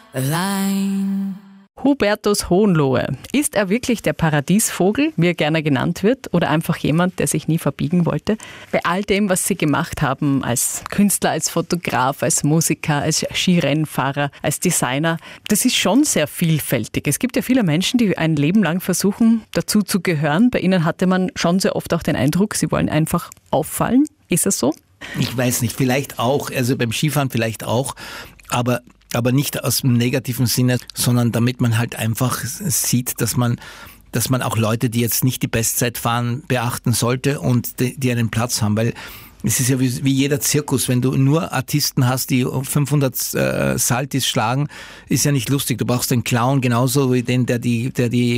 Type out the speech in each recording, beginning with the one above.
Allein. Hubertus Hohenlohe. Ist er wirklich der Paradiesvogel, wie er gerne genannt wird, oder einfach jemand, der sich nie verbiegen wollte? Bei all dem, was Sie gemacht haben, als Künstler, als Fotograf, als Musiker, als Skirennfahrer, als Designer, das ist schon sehr vielfältig. Es gibt ja viele Menschen, die ein Leben lang versuchen, dazu zu gehören. Bei Ihnen hatte man schon sehr oft auch den Eindruck, Sie wollen einfach auffallen. Ist das so? Ich weiß nicht, vielleicht auch, also beim Skifahren vielleicht auch, aber nicht aus dem negativen Sinne, sondern damit man halt einfach sieht, dass man auch Leute, die jetzt nicht die Bestzeit fahren, beachten sollte und die einen Platz haben, weil es ist ja wie jeder Zirkus, wenn du nur Artisten hast, die 500 Saltis schlagen, ist ja nicht lustig. Du brauchst den Clown genauso wie den, der die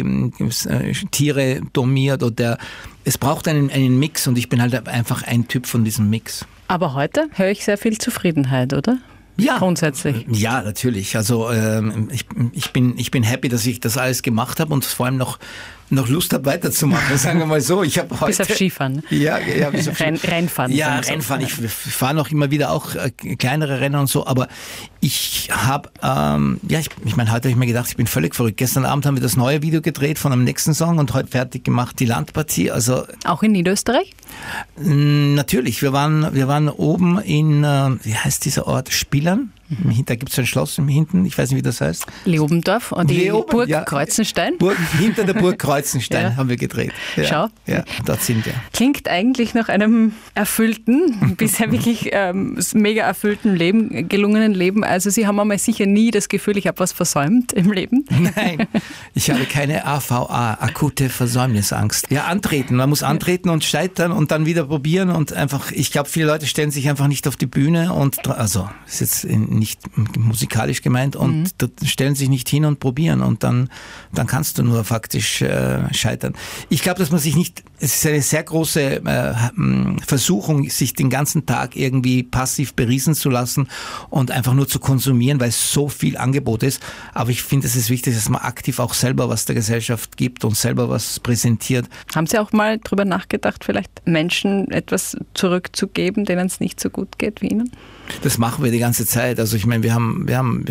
Tiere dommiert oder es braucht einen Mix und ich bin halt einfach ein Typ von diesem Mix. Aber heute höre ich sehr viel Zufriedenheit, oder? Ja, grundsätzlich. Ja, natürlich. Also ich bin happy, dass ich das alles gemacht habe und vor allem noch Lust habe weiterzumachen. Sagen wir mal so. Ich habe heute bis auf Skifahren. Ja, bis auf Rennfahren. Ja, Rennfahren. Ich fahre noch immer wieder auch kleinere Rennen und so. Aber ich habe, ich meine, heute habe ich mir gedacht, ich bin völlig verrückt. Gestern Abend haben wir das neue Video gedreht von einem nächsten Song und heute fertig gemacht die Landpartie. Also auch in Niederösterreich? Natürlich. Wir waren oben in, wie heißt dieser Ort? Spillern. Da gibt es ein Schloss hinten, ich weiß nicht, wie das heißt. Leobendorf und die Burg Kreuzenstein. Hinter der Burg Kreuzenstein haben wir gedreht. Ja. Schau. Ja, dort sind wir. Klingt eigentlich nach einem erfüllten, bisher wirklich mega erfüllten Leben, gelungenen Leben. Also Sie haben einmal sicher nie das Gefühl, ich habe was versäumt im Leben. Nein, ich habe keine AVA, akute Versäumnisangst. Ja, antreten. Man muss antreten und scheitern und dann wieder probieren und einfach, ich glaube, viele Leute stellen sich einfach nicht auf die Bühne und, also, das ist jetzt nicht musikalisch gemeint und stellen sich nicht hin und probieren und dann kannst du nur faktisch scheitern. Ich glaube, dass man sich nicht, es ist eine sehr große Versuchung, sich den ganzen Tag irgendwie passiv beriesen zu lassen und einfach nur zu konsumieren, weil es so viel Angebot ist. Aber ich finde, es ist wichtig, dass man aktiv auch selber was der Gesellschaft gibt und selber was präsentiert. Haben Sie auch mal drüber nachgedacht, vielleicht Menschen etwas zurückzugeben, denen es nicht so gut geht wie Ihnen? Das machen wir die ganze Zeit. Also ich meine, wir haben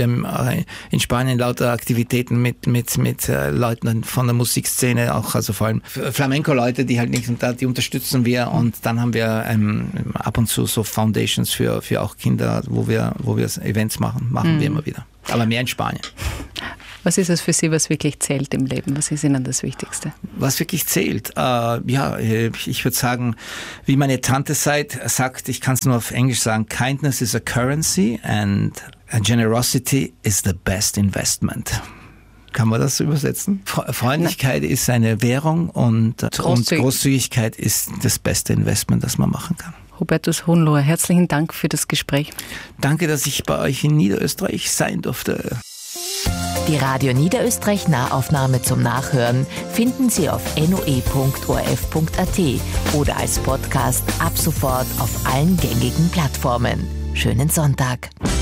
in Spanien lauter Aktivitäten mit Leuten von der Musikszene, auch also vor allem Flamenco-Leute, die halt nicht, und die unterstützen wir und dann haben wir ab und zu so Foundations für auch Kinder, wo wir Events machen wir immer wieder. Aber mehr in Spanien. Was ist es für Sie, was wirklich zählt im Leben? Was ist Ihnen das Wichtigste? Was wirklich zählt? Ich würde sagen, wie meine Tante sagt, ich kann es nur auf Englisch sagen, kindness is a currency and generosity is the best investment. Kann man das übersetzen? Freundlichkeit ist eine Währung und Großzügigkeit ist das beste Investment, das man machen kann. Hubertus Hohenlohe, herzlichen Dank für das Gespräch. Danke, dass ich bei euch in Niederösterreich sein durfte. Die Radio Niederösterreich Nahaufnahme zum Nachhören finden Sie auf noe.orf.at oder als Podcast ab sofort auf allen gängigen Plattformen. Schönen Sonntag.